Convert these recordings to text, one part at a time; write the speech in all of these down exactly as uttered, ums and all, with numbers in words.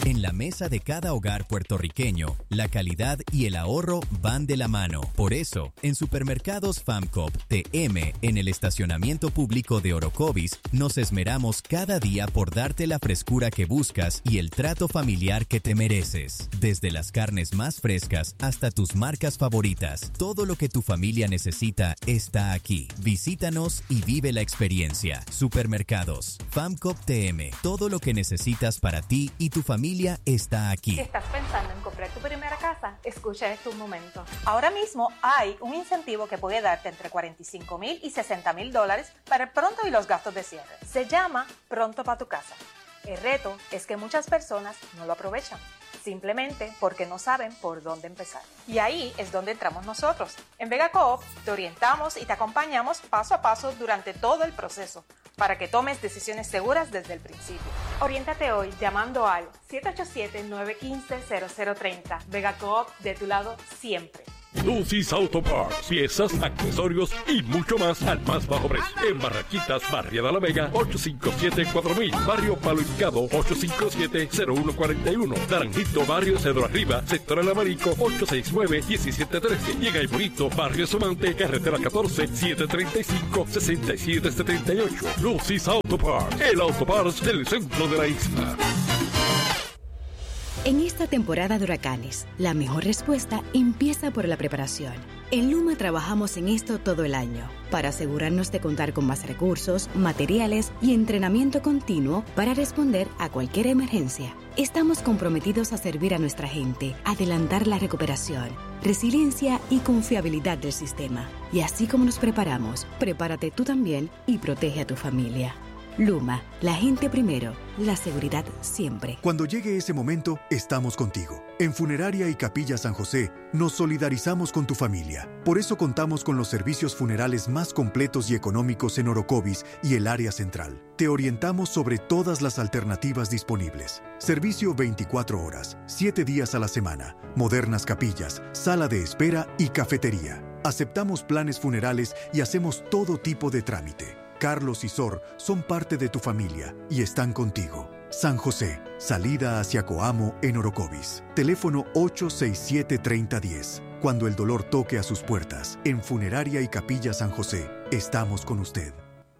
En la mesa de cada hogar puertorriqueño, la calidad y el ahorro van de la mano. Por eso, en Supermercados FAMCOP T M, en el estacionamiento público de Orocovis, nos esmeramos cada día por darte la frescura que buscas y el trato familiar que te mereces. Desde las carnes más frescas hasta tus marcas favoritas, todo lo que tu familia necesita está aquí. Visítanos y vive la experiencia. Supermercados FAMCOP T M, todo lo que necesitas para ti y tu familia está aquí. Si estás pensando en comprar tu primera casa, escucha este un momento. Ahora mismo hay un incentivo que puede darte entre cuarenta y cinco mil y sesenta mil dólares para el pronto y los gastos de cierre. Se llama Pronto para tu casa. El reto es que muchas personas no lo aprovechan, simplemente porque no saben por dónde empezar. Y ahí es donde entramos nosotros. En Vega Coop te orientamos y te acompañamos paso a paso durante todo el proceso, para que tomes decisiones seguras desde el principio. Oriéntate hoy llamando al siete ocho siete, nueve uno cinco, cero cero tres cero. Vega Coop, de tu lado siempre. Lucy's Auto Parts, piezas, accesorios y mucho más al más bajo precio. En Barraquitas, Barrio de la Vega, ocho cinco siete, cuatro mil. Barrio Palo Hincado, ocho cinco siete, cero uno cuatro uno. Naranjito, Barrio Cedro Arriba, Sector El Amarico, ocho seis nueve, uno siete uno tres. Y en Aybonito, Barrio Somante, Carretera catorce, siete tres cinco, seis siete siete ocho. Lucy's Auto Parts, el Auto Parts del centro de la isla. En esta temporada de huracanes, la mejor respuesta empieza por la preparación. En Luma trabajamos en esto todo el año, para asegurarnos de contar con más recursos, materiales y entrenamiento continuo para responder a cualquier emergencia. Estamos comprometidos a servir a nuestra gente, adelantar la recuperación, resiliencia y confiabilidad del sistema. Y así como nos preparamos, prepárate tú también y protege a tu familia. Luma, la gente primero, la seguridad siempre. Cuando llegue ese momento, estamos contigo. En Funeraria y Capilla San José, nos solidarizamos con tu familia. Por eso contamos con los servicios funerales más completos y económicos en Orocovis y el área central. Te orientamos sobre todas las alternativas disponibles. Servicio veinticuatro horas, siete días a la semana, modernas capillas, sala de espera y cafetería. Aceptamos planes funerales y hacemos todo tipo de trámite. Carlos y Sor son parte de tu familia y están contigo. San José, salida hacia Coamo en Orocovis. Teléfono ocho seis siete, tres cero uno cero. Cuando el dolor toque a sus puertas, en Funeraria y Capilla San José, estamos con usted.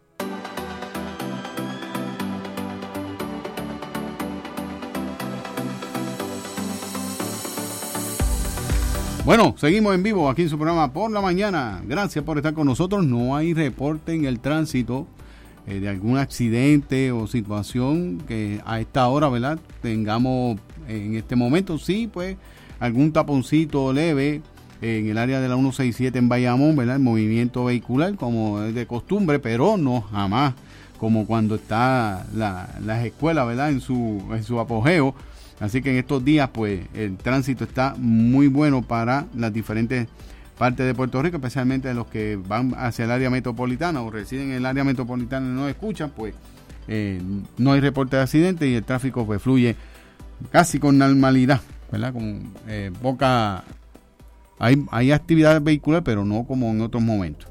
Bueno, seguimos en vivo aquí en su programa Por la Mañana. Gracias por estar con nosotros. No hay reporte en el tránsito eh, de algún accidente o situación que a esta hora, ¿verdad?, tengamos en este momento. Sí, pues, algún taponcito leve en el área de la ciento sesenta y siete en Bayamón, ¿verdad?, el movimiento vehicular como es de costumbre, pero no jamás como cuando está la, las escuelas, ¿verdad?, en su, en su apogeo. Así que en estos días, pues, el tránsito está muy bueno para las diferentes partes de Puerto Rico, especialmente los que van hacia el área metropolitana o residen en el área metropolitana y no escuchan, pues, eh, no hay reporte de accidentes y el tráfico, pues, fluye casi con normalidad, ¿verdad? Con eh, poca... Hay, hay actividad vehicular, pero no como en otros momentos.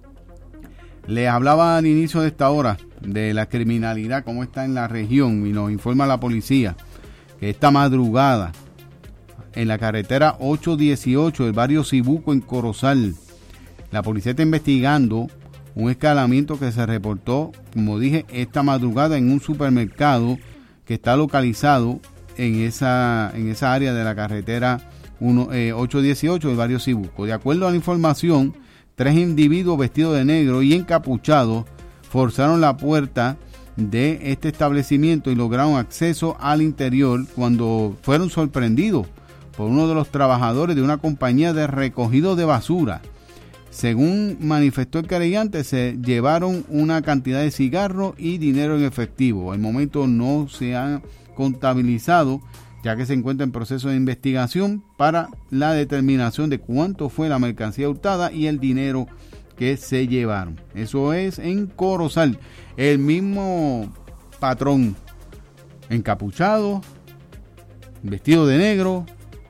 Les hablaba al inicio de esta hora de la criminalidad, cómo está en la región, y nos informa la policía que esta madrugada en la carretera ocho dieciocho del barrio Cibuco en Corozal, la policía está investigando un escalamiento que se reportó, como dije, esta madrugada en un supermercado que está localizado en esa, en esa área de la carretera ocho dieciocho del barrio Cibuco. De acuerdo a la información, tres individuos vestidos de negro y encapuchados forzaron la puerta de este establecimiento y lograron acceso al interior cuando fueron sorprendidos por uno de los trabajadores de una compañía de recogido de basura. Según manifestó el querellante, se llevaron una cantidad de cigarros y dinero en efectivo. Al momento no se han contabilizado, ya que se encuentra en proceso de investigación para la determinación de cuánto fue la mercancía hurtada y el dinero que se llevaron. Eso es en Corozal. El mismo patrón, encapuchado, vestido de negro,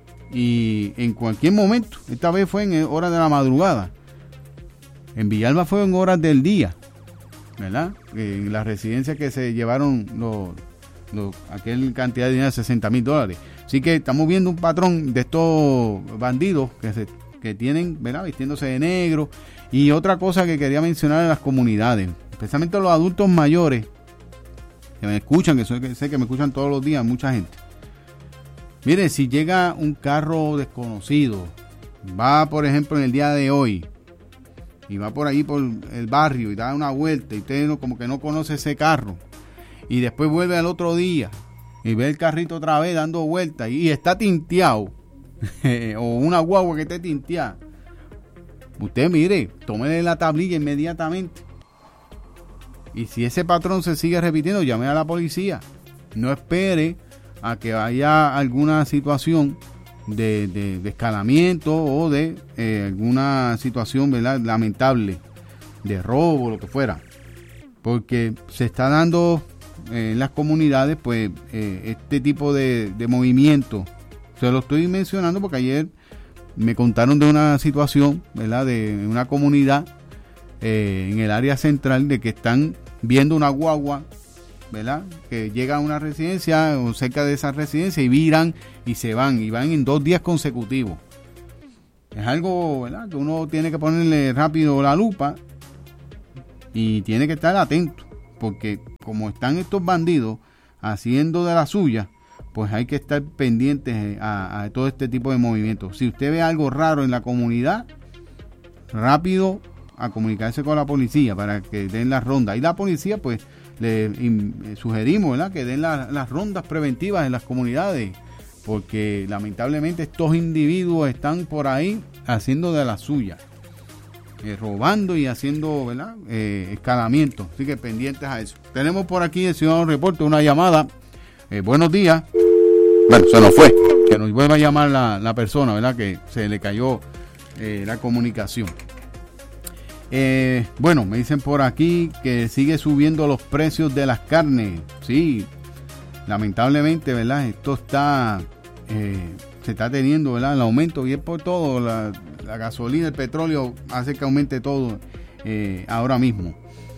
y en cualquier momento, esta vez fue en horas de la madrugada. En Villalba fue en horas del día, ¿verdad? En la residencia que se llevaron los, lo, aquel cantidad de dinero de sesenta mil dólares. Así que estamos viendo un patrón de estos bandidos que se que tienen, ¿verdad?, vistiéndose de negro. Y otra cosa que quería mencionar en las comunidades, especialmente los adultos mayores que me escuchan, que, soy, que sé que me escuchan todos los días, mucha gente. Mire, si llega un carro desconocido, va por ejemplo en el día de hoy y va por ahí por el barrio y da una vuelta y usted no, como que no conoce ese carro, y después vuelve al otro día y ve el carrito otra vez dando vueltas y está tinteado o una guagua que esté tinteada, usted mire, tómele la tablilla inmediatamente. Y si ese patrón se sigue repitiendo, llame a la policía. No espere a que haya alguna situación de, de, de escalamiento o de eh, alguna situación, ¿verdad?, lamentable, de robo, lo que fuera. Porque se está dando eh, en las comunidades, pues, eh, este tipo de, de movimiento. Se lo estoy mencionando porque ayer me contaron de una situación, ¿verdad?, de una comunidad eh, en el área central, de que están viendo una guagua, ¿verdad?, que llega a una residencia o cerca de esa residencia y viran y se van, y van en dos días consecutivos. Es algo, ¿verdad?, que uno tiene que ponerle rápido la lupa y tiene que estar atento, porque como están estos bandidos haciendo de la suya, pues hay que estar pendientes a, a todo este tipo de movimientos. Si usted ve algo raro en la comunidad, rápido a comunicarse con la policía para que den las rondas. Y la policía, pues, le in, sugerimos, ¿verdad?, que den la, las rondas preventivas en las comunidades, porque lamentablemente estos individuos están por ahí haciendo de la suya, eh, robando y haciendo, ¿verdad?, eh, escalamiento. Así que pendientes a eso. Tenemos por aquí el ciudadano reporte, una llamada. Eh, buenos días. Bueno, se nos fue. Que nos vuelva a llamar la, la persona, ¿verdad?, que se le cayó eh, la comunicación. Eh, bueno, me dicen por aquí que sigue subiendo los precios de las carnes. Sí, lamentablemente, ¿verdad? Esto está, eh, se está teniendo, ¿verdad?, el aumento, y es por todo. La, la gasolina, el petróleo hace que aumente todo eh, ahora mismo.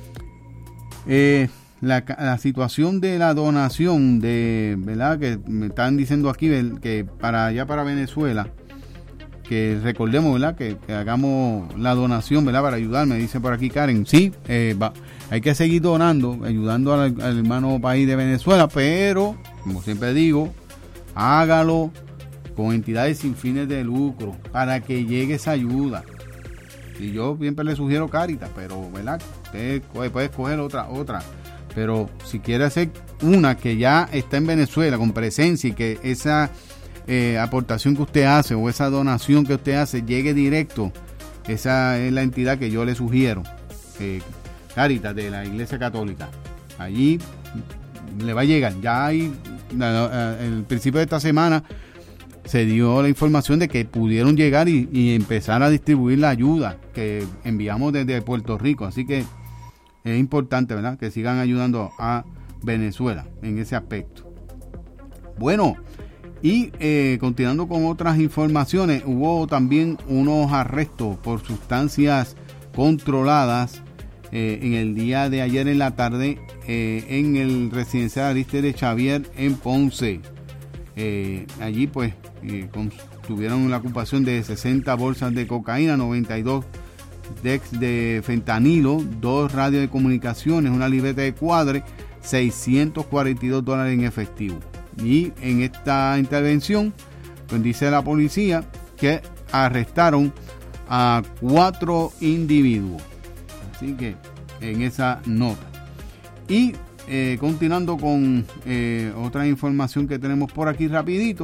Eh, la, la situación de la donación de, ¿verdad?, que me están diciendo aquí que para allá para Venezuela, que recordemos, ¿verdad?, que, que hagamos la donación, ¿verdad?, para ayudar. Me dice por aquí Karen, sí, eh, va, hay que seguir donando, ayudando al, al hermano país de Venezuela, pero, como siempre digo, hágalo con entidades sin fines de lucro, para que llegue esa ayuda. Y yo siempre le sugiero Cáritas, pero, ¿verdad?, usted puede escoger otra, otra, pero si quiere hacer una que ya está en Venezuela, con presencia, y que esa Eh, aportación que usted hace o esa donación que usted hace llegue directo, esa es la entidad que yo le sugiero, eh, Cáritas de la Iglesia Católica. Allí le va a llegar. Ya hay, el principio de esta semana se dio la información de que pudieron llegar y, y empezar a distribuir la ayuda que enviamos desde Puerto Rico. Así que es importante, ¿verdad?, que sigan ayudando a Venezuela en ese aspecto. Bueno, y eh, continuando con otras informaciones, hubo también unos arrestos por sustancias controladas eh, en el día de ayer en la tarde eh, en el residencial Arísteres Xavier en Ponce. Eh, allí pues eh, con, tuvieron la ocupación de sesenta bolsas de cocaína, noventa y dos dex de fentanilo, dos radios de comunicaciones, una libreta de cuadre, seiscientos cuarenta y dos dólares en efectivo. Y en esta intervención, pues dice la policía que arrestaron a cuatro individuos. Así que en esa nota. Y eh, continuando con eh, otra información que tenemos por aquí rapidito.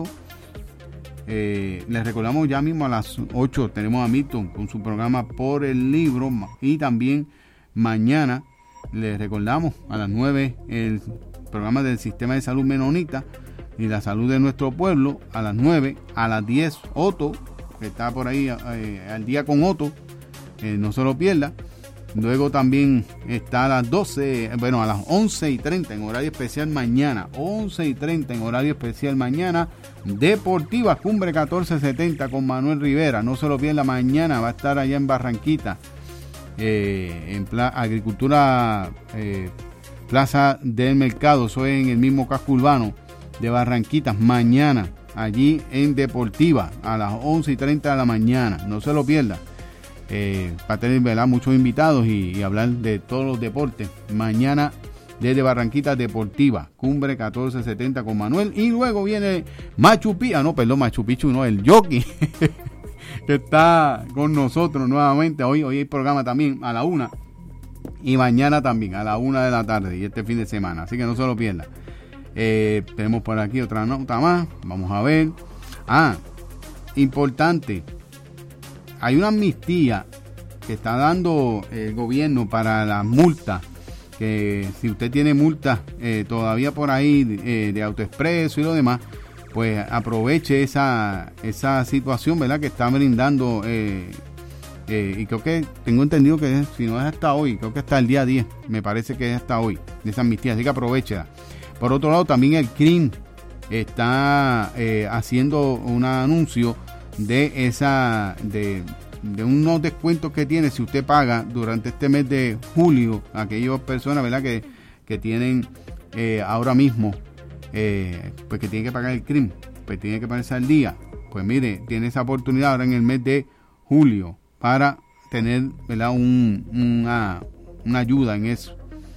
Eh, les recordamos ya mismo a las ocho tenemos a Milton con su programa Por el Libro. Y también mañana les recordamos a las nueve el programa del Sistema de Salud Menonita y la salud de nuestro pueblo. A las nueve, a las diez Otto, que está por ahí eh, al día con Otto, eh, no se lo pierda. Luego también está a las doce, bueno, a las once y treinta en horario especial mañana, once y treinta en horario especial mañana, Deportiva Cumbre catorce setenta con Manuel Rivera. No se lo pierda, mañana va a estar allá en Barranquita, eh, en plan agricultura eh, Plaza del Mercado, eso es en el mismo casco urbano de Barranquitas, mañana, allí en Deportiva, a las once y treinta de la mañana, no se lo pierda, eh, para tener, ¿verdad?, muchos invitados y, y hablar de todos los deportes, mañana desde Barranquitas Deportiva, Cumbre catorce setenta con Manuel, y luego viene Machu Picchu, ah no, perdón, Machu Picchu no, el Jockey, que está con nosotros nuevamente, hoy, hoy hay programa también a la una, y mañana también a la una de la tarde, y este fin de semana, así que no se lo pierda. Eh, tenemos por aquí otra nota más, vamos a ver. Ah, importante, hay una amnistía que está dando el gobierno para las multas, que si usted tiene multas eh, todavía por ahí eh, de AutoExpreso y lo demás, pues aproveche esa, esa situación, ¿verdad?, que están brindando, eh, eh, y creo que tengo entendido que es, si no es hasta hoy, creo que hasta el día diez, me parece que es hasta hoy, de esa amnistía, así que aprovechela. Por otro lado, también el C R I M está eh, haciendo un anuncio de esa de, de unos descuentos que tiene si usted paga durante este mes de julio, aquellas personas, ¿verdad?, que, que tienen eh, ahora mismo, eh, pues que tienen que pagar el C R I M, pues tiene que ponerse al día. Pues mire, tiene esa oportunidad ahora en el mes de julio para tener, ¿verdad?, un, una, una ayuda en eso.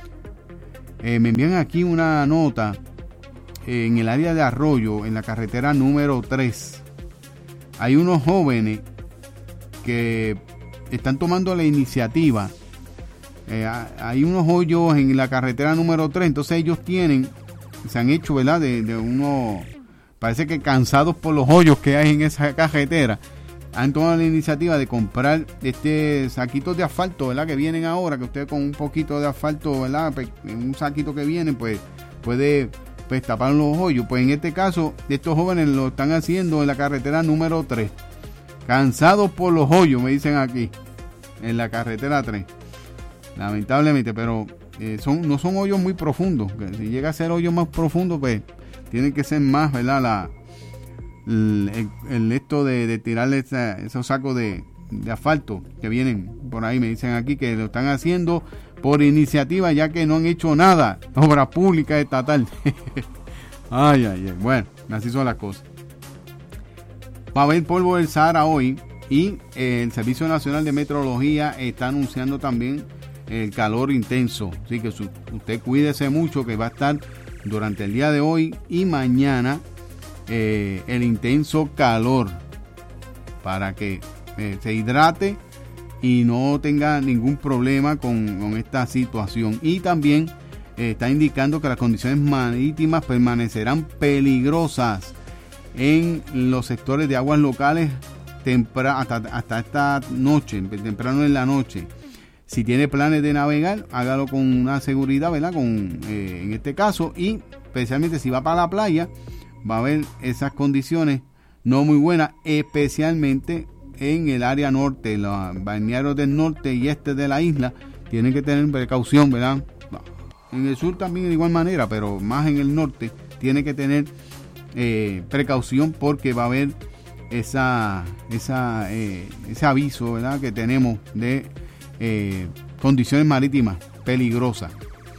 Eh, me envían aquí una nota eh, en el área de Arroyo, en la carretera número tres. Hay unos jóvenes que están tomando la iniciativa. Eh, hay unos hoyos en la carretera número tres, entonces ellos tienen, se han hecho, ¿verdad?, de, de unos, parece que cansados por los hoyos que hay en esa carretera, han tomado la iniciativa de comprar este saquitos de asfalto, ¿verdad?, que vienen ahora, que usted con un poquito de asfalto, ¿verdad?, en un saquito que viene, pues puede pues tapar los hoyos. Pues en este caso, estos jóvenes lo están haciendo en la carretera número tres. Cansados por los hoyos, me dicen aquí, en la carretera tres. Lamentablemente, pero eh, son no son hoyos muy profundos. Si llega a ser hoyos más profundos, pues tienen que ser más, ¿verdad?, la El, el, el esto de, de tirarle esa, esos sacos de, de asfalto que vienen por ahí, me dicen aquí que lo están haciendo por iniciativa, ya que no han hecho nada, obra pública estatal. ay, ay, ay, bueno, así son las cosas. Va a haber polvo del Sahara hoy y eh, el Servicio Nacional de Meteorología está anunciando también el calor intenso, así que su, usted cuídese mucho, que va a estar durante el día de hoy y mañana Eh, el intenso calor, para que eh, se hidrate y no tenga ningún problema con, con esta situación. Y también eh, está indicando que las condiciones marítimas permanecerán peligrosas en los sectores de aguas locales tempra- hasta, hasta esta noche, temprano en la noche. Si tiene planes de navegar, hágalo con una seguridad, ¿verdad?, con, eh, en este caso, y especialmente si va para la playa, va a haber esas condiciones no muy buenas, especialmente en el área norte, los balnearios del norte y este de la isla. Tienen que tener precaución, ¿verdad? En el sur también de igual manera, pero más en el norte tiene que tener eh, precaución, porque va a haber esa, esa eh, ese aviso, ¿verdad?, que tenemos de eh, condiciones marítimas peligrosas.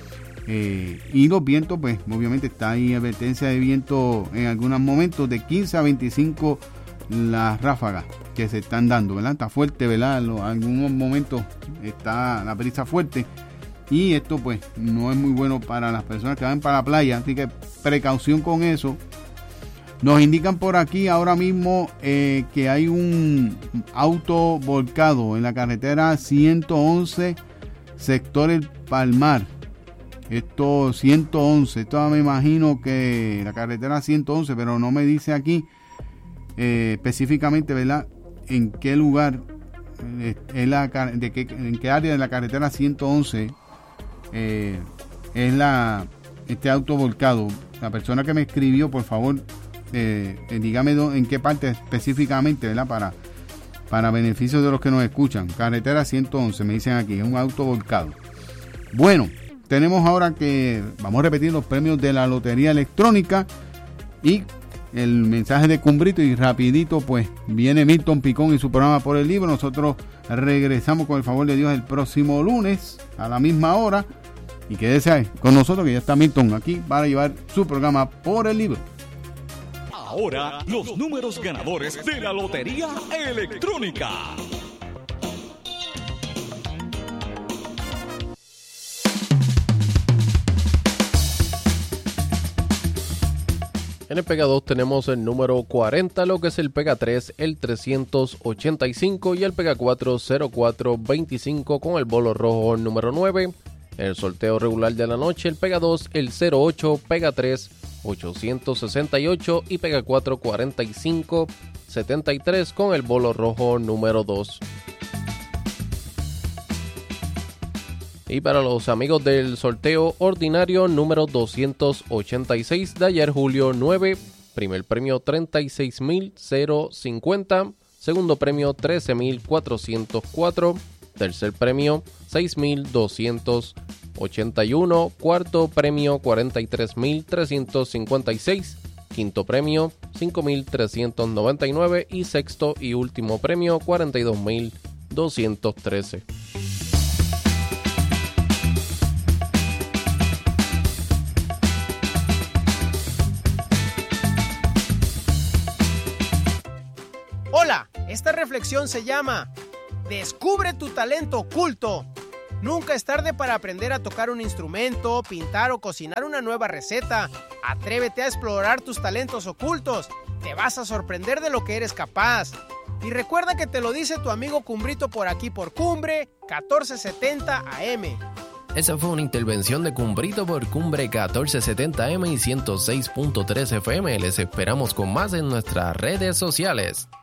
Eh, y los vientos, pues obviamente está ahí advertencia de viento en algunos momentos de quince a veinticinco las ráfagas que se están dando, ¿verdad? Está fuerte, ¿verdad? En algunos momentos está la brisa fuerte, y esto pues no es muy bueno para las personas que van para la playa, así que precaución con eso. Nos indican por aquí ahora mismo eh, que hay un auto volcado en la carretera ciento once, sector El Palmar. Esto ciento once, esto me imagino que la carretera ciento once, pero no me dice aquí eh, específicamente, ¿verdad?, en qué lugar, eh, es la, de qué, en qué área de la carretera ciento once eh, es la este auto volcado. La persona que me escribió, por favor, eh, eh, dígame do, en qué parte específicamente, ¿verdad?, para, para beneficio de los que nos escuchan. Carretera ciento once, me dicen aquí, es un auto volcado. Bueno, tenemos ahora que vamos a repetir los premios de la lotería electrónica y el mensaje de Cumbrito, y rapidito pues viene Milton Picón y su programa Por el Libro. Nosotros regresamos con el favor de Dios el próximo lunes a la misma hora Y quédese con nosotros que ya está Milton aquí para llevar su programa Por el Libro. Ahora, los números ganadores de la Lotería Electrónica. En el Pega dos tenemos el número cuarenta, lo que es el Pega tres, el trescientos ochenta y cinco y el Pega cuatro, cero cuatro veinticinco con el bolo rojo el número nueve. En el sorteo regular de la noche, el Pega dos, el cero ocho, Pega tres, ochocientos sesenta y ocho y Pega cuatro, cuarenta y cinco setenta y tres con el bolo rojo número dos. Y para los amigos del sorteo ordinario número doscientos ochenta y seis de ayer julio nueve, primer premio treinta y seis mil cincuenta, segundo premio trece mil cuatrocientos cuatro, tercer premio seis mil doscientos ochenta y uno, cuarto premio cuarenta y tres mil trescientos cincuenta y seis, quinto premio cinco mil trescientos noventa y nueve y sexto y último premio cuarenta y dos mil doscientos trece. Hola, esta reflexión se llama Descubre tu talento oculto. Nunca es tarde para aprender a tocar un instrumento, pintar o cocinar una nueva receta. Atrévete a explorar tus talentos ocultos. Te vas a sorprender de lo que eres capaz. Y recuerda que te lo dice tu amigo Cumbrito por aquí por Cumbre catorce setenta A M. Esa fue una intervención de Cumbrito por Cumbre catorce setenta A M y ciento seis punto tres F M. Les esperamos con más en nuestras redes sociales.